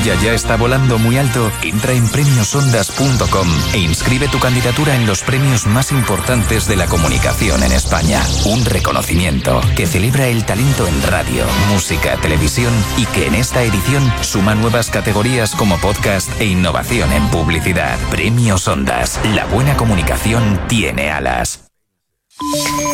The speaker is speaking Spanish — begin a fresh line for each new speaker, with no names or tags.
tuya ya está volando muy alto, entra en premiosondas.com e inscribe tu candidatura en los premios más importantes de la comunicación en España. Un reconocimiento que celebra el talento en radio, música, televisión y que en esta edición suma nuevas categorías como podcast e innovación en publicidad. Premios Ondas. La buena comunicación tiene alas.